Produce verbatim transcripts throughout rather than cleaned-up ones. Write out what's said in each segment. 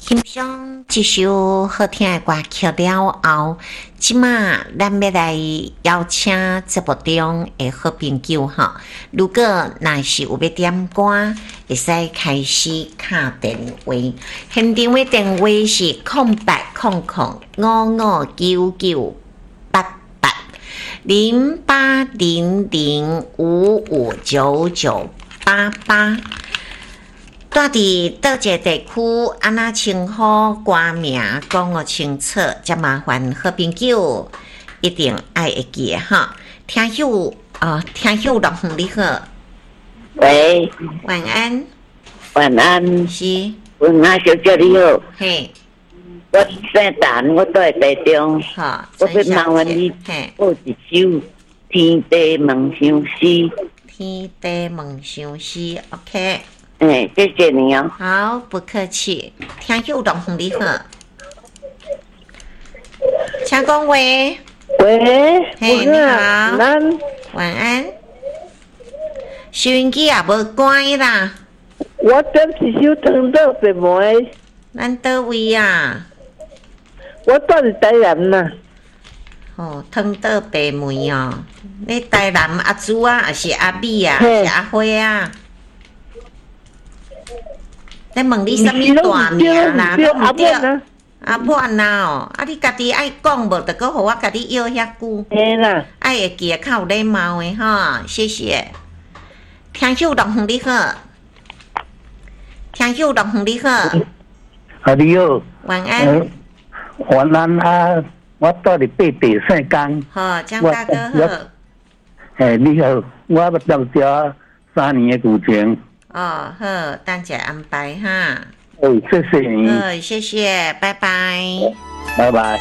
欣赏这首好听的歌曲了后，即马咱要来邀请节目中的好朋友哈。如果若是有要点歌，会使开始敲电话。现场的电话是空八空空五五九九八八零八零零五五九九八八。住伫倒一个地区，安那称呼歌名讲个清楚，则麻烦好朋友一定爱会记的哈。听友啊，听友老兄你好， 喂， 晚安， 晚安， 是， 文雅小姐你好， 嘿， 我姓陈，我住在台中， 好， 我要麻烦你播一首《天地梦想诗》。 天地梦想诗 ，OK。 哎，谢谢你哦。 好，不客气。听友老兄你好，请讲话。 喂， 嘿，你好， 晚安。 晚安。收音机也无关啦。 我点一首《汤豆白梅》。 咱倒位啊？ 我住伫台南呐。 哦，汤豆白梅哦，你台南阿珠啊，还是阿美啊，还是阿花啊？在问你什么大名啦？都唔对，阿婉啦哦，啊你家己爱讲无，得个互我家己要遐久。 嘿啦， 爱会记较有礼貌的哈，谢谢。听友老兄你好，听友老兄你好， 啊你好， 晚安。 晚安啊，我住伫八地姓江。 好，江大哥好。 嘿，你好，我要到这三年的古情。 哦，好，等下安排哈。 哦，谢谢你。 好，谢谢，拜拜。 拜拜。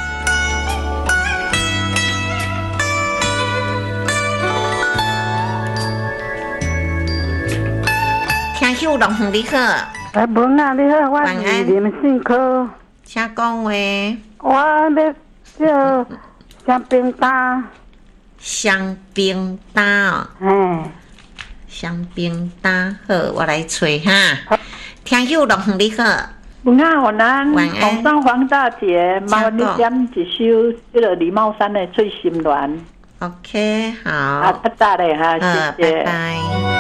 听友老兄你好。 啊，文啊，你好，我是林信科。 请讲话。 我要叫香槟搭。 香槟搭哦。 哎。 香槟搭好，我来找哈。听友老兄你好， 文啊，晚安。 晚安。 皇上黄大姐，麻烦你点一首这个李茂山的《醉心恋》。 OK， 好。 啊，太早了哈，谢谢。 拜拜。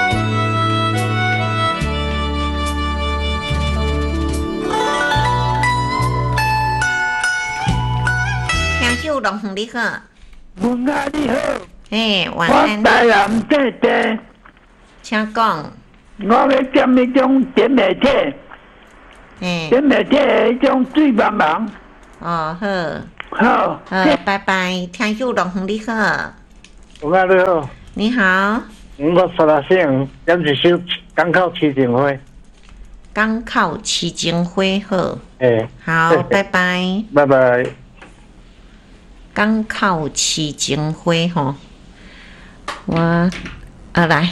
听友老兄你好， 文啊你好， 嘿，晚安。 我台南姐姐。 请讲。 我要点迄种点美体， 嗯， 点美体迄种水茫茫。 哦，好， 好， 好，拜拜。听友老兄你好， 我讲你好， 你好。 我沙拉省点一首港口七情花。 港口七情花好。 诶， 好，拜拜。 拜拜。 港口七情花吼，我啊来。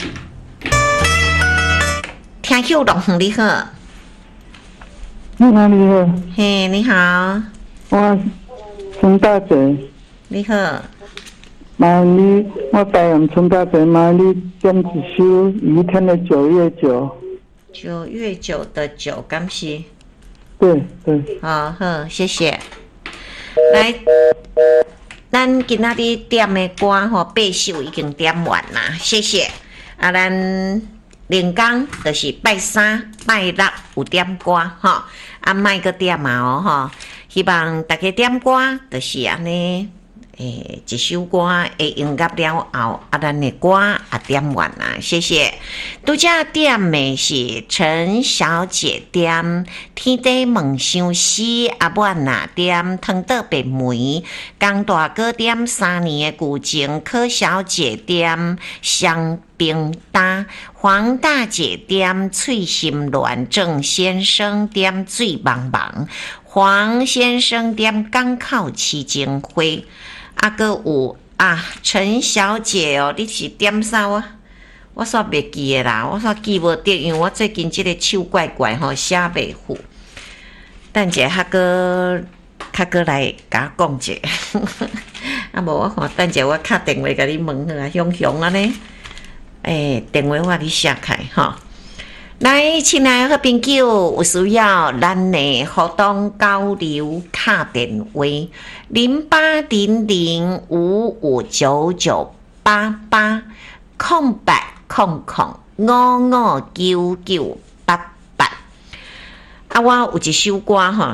听友老兄你好， 你好你好， 嘿你好， 我陈大姐， 你好， 麻烦你，我台南陈大姐，麻烦你点一首于天的九月九。 九月九的九，感谢。 对对。 好好，谢谢。来，咱今仔日点的歌吼，八首已经点完啦，谢谢。啊，咱。连工就是拜三、拜六有点歌吼，啊，莫个点嘛哦吼，希望大家点歌就是安尼，诶，一首歌会用乐了后，啊，咱的歌也点完啦，谢谢。拄则点的是陈小姐点《天地梦想诗》，阿婉呐点《汤豆白梅》，江大哥点三年的古情，柯小姐点《香槟搭》。黄大姐点翠心恋，郑先生点醉茫茫，黄先生点港口七情花，啊个有啊陈小姐哦，你是点啥啊？我煞袂记的啦，我煞记无得，因为我最近这个手怪怪吼，写袂赴。等者哈个哈个来甲我讲者，啊无我看等者我敲电话甲你问好啊，雄雄安尼。诶、欸，电话我你写开哈。 来，亲爱的朋友，有需要咱的互动交流卡电话零八零零五五九九八八空白空空五五九九八八。啊，我有一首歌吼，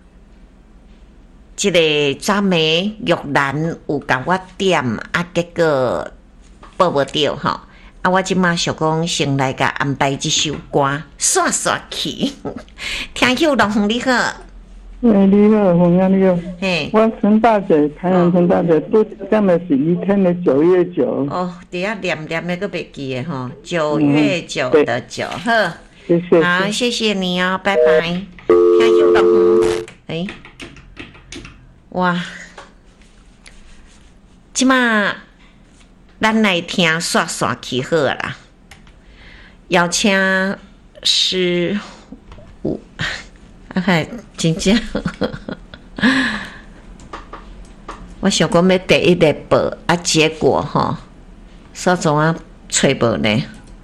这个昨暝玉兰有甲我点，啊，结果报无着吼。啊，我即马想讲先来甲安排即首歌，刷刷去。听友龙凤你好， 哎，你好，凤英你好。 嘿， 我陈大姐，台南陈大姐，都讲的是一天的九月九。 哦，伫遐念念的个袂记的吼，九月九的九，好， 谢谢。 好，谢谢你哦，拜拜。听友龙凤，哎，哇，即马。咱来听刷刷去好啦，邀请师傅，啊嗨，真正，我想讲要第一个报，啊结果吼，煞总啊找无呢，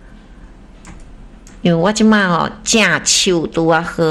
因为我即马吼正手拄啊好，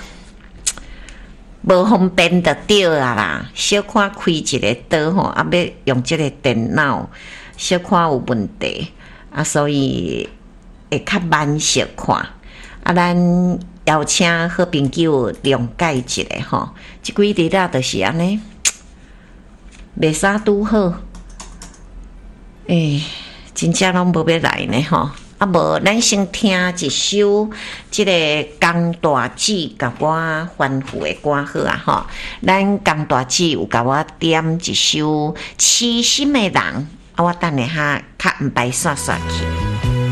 无方便得着啊啦，小可开一个刀吼，啊要用即个电脑。小可有问题啊，所以会较慢小看啊。咱邀请好朋友谅解一下吼，即几日啊，就是安尼，袂啥拄好，诶、欸，真正拢无要来呢吼。啊，无咱先听一首即个江大姐甲我吩咐的歌好啊吼。咱江大姐有甲我点一首《痴心的人》。啊，我等下哈较安排刷刷去。